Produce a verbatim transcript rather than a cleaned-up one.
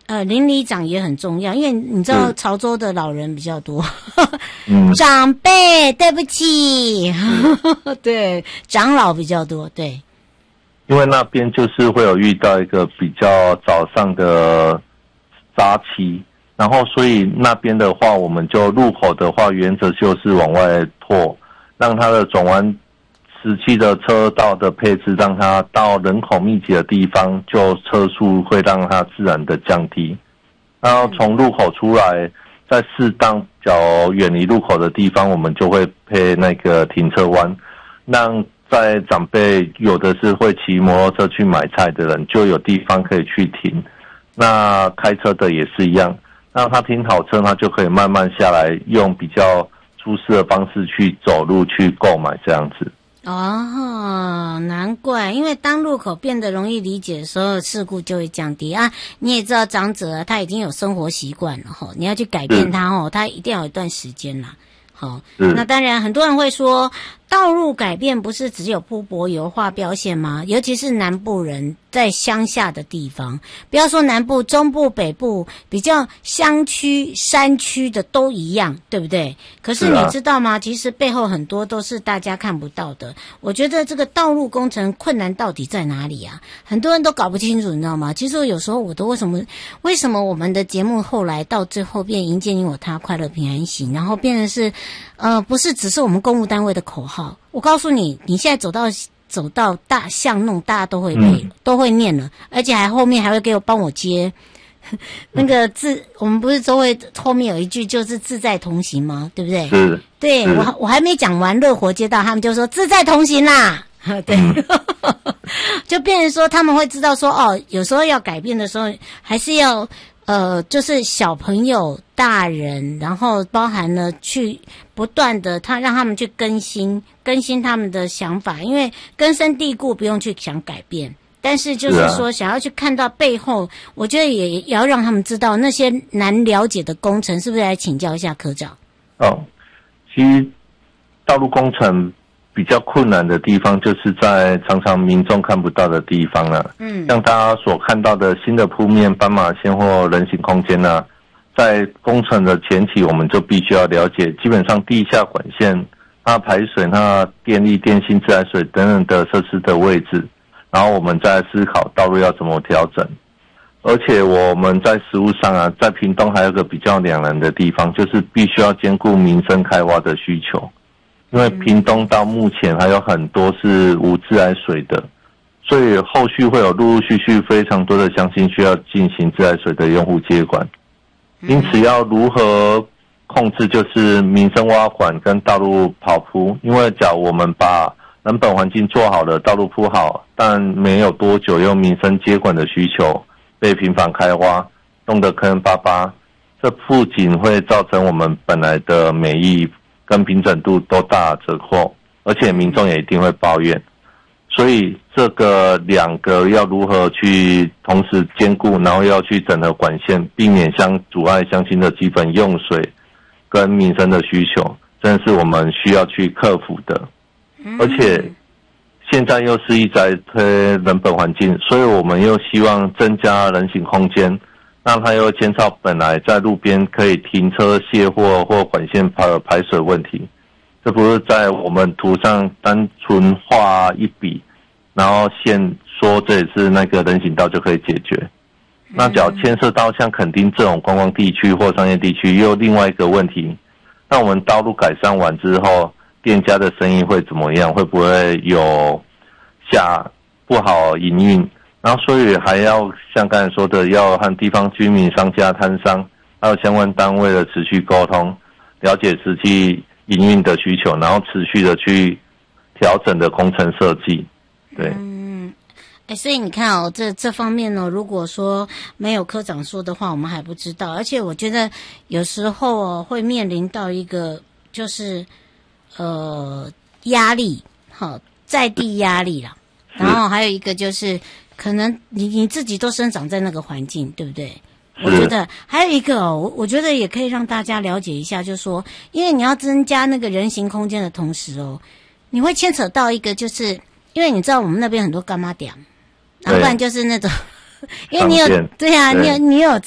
呃，邻里长也很重要，因为你知道潮州的老人比较多， 嗯， 长辈，对不起，对，长老比较多，对。 因为那边就是会有遇到一个比较早上的杂期，然后所以那边的话，我们就入口的话，原则就是往外拓，让它的转弯时期的车道的配置，让它到人口密集的地方，就车速会让它自然的降低。然后从入口出来，在适当较远离入口的地方，我们就会配那个停车弯，让在长辈有的是会骑摩托车去买菜的人，就有地方可以去停。那开车的也是一样，让他停好车，他就可以慢慢下来，用比较舒适的方式去走路去购买这样子。 哦，难怪，因为当路口变得容易理解的时候，事故就会降低啊。你也知道，长者啊，他已经有生活习惯了哈，你要去改变他哦，他一定要有一段时间啦。好，那当然，很多人会说，道路改变不是只有铺柏油画标线吗？尤其是南部人在乡下的地方，不要说南部、中部、北部，比较乡区、山区的都一样，对不对？可是你知道吗？其实背后很多都是大家看不到的。我觉得这个道路工程困难到底在哪里啊？很多人都搞不清楚，你知道吗？其实有时候我都为什么为什么我们的节目后来到最后变迎接你我他快乐平安行，然后变成是呃不是只是我们公务单位的口号。我告诉你，你现在走到走到大巷弄，大家都会背、嗯、都会念了，而且还后面还会给我帮我接那个自，我们不是都会后面有一句就是自在同行吗？对不对？ 是， 对，我我还没讲完乐活街道，他们就说自在同行啦。对，嗯、就变成说他们会知道说哦，有时候要改变的时候，还是要呃，就是小朋友、大人，然后包含了去不断的他让他们去更新更新他们的想法，因为根深蒂固，不用去想改变。但是就是说，想要去看到背后，我觉得也要让他们知道那些难了解的工程，是不是来请教一下科长？ 哦，其实道路工程比较困难的地方，就是在常常民众看不到的地方了。嗯，像大家所看到的新的铺面、斑马线或人行空间呢，在工程的前期，我们就必须要了解，基本上地下管线、它排水、它电力、电信、自来水等等的设施的位置。然后我们再思考道路要怎么调整，而且我们在实务上啊，在屏东还有个比较两难的地方，就是必须要兼顾民生开挖的需求，因为屏东到目前还有很多是无自来水的，所以后续会有陆陆续续非常多的乡亲需要进行自来水的用户接管，因此要如何控制就是民生挖管跟道路跑铺，因为假如我们把人本环境做好了，道路铺好，但没有多久又民生接管的需求被频繁开挖，弄得坑坑巴巴，这不仅会造成我们本来的美意跟平整度都大折扣，而且民众也一定会抱怨。所以这个两个要如何去同时兼顾，然后要去整合管线，避免相阻碍乡亲的基本用水跟民生的需求，真的是我们需要去克服的。而且现在又是一直在推人本环境，所以我们又希望增加人行空间，让它又减少本来在路边可以停车卸货或管线排排水问题。这不是在我们图上单纯画一笔，然后线说这也是那个人行道就可以解决。那只要牵涉到像垦丁这种观光地区或商业地区，又另外一个问题，那我们道路改善完之后，店家的生意会怎么样？会不会有下不好营运？然后所以还要像刚才说的，要和地方居民、商家、摊商还有相关单位的持续沟通，了解实际营运的需求，然后持续的去调整的工程设计。对， 嗯，哎，所以你看哦，这这方面呢，如果说没有科长说的话，我们还不知道。而且我觉得有时候哦，会面临到一个就是呃压力，好，在地压力啦。然后还有一个就是，可能你你自己都生长在那个环境，对不对？我觉得还有一个哦，我我觉得也可以让大家了解一下，就是说，因为你要增加那个人行空间的同时哦，你会牵扯到一个，就是因为你知道我们那边很多干妈店，然后不然就是那种，因为你有对啊，你有你有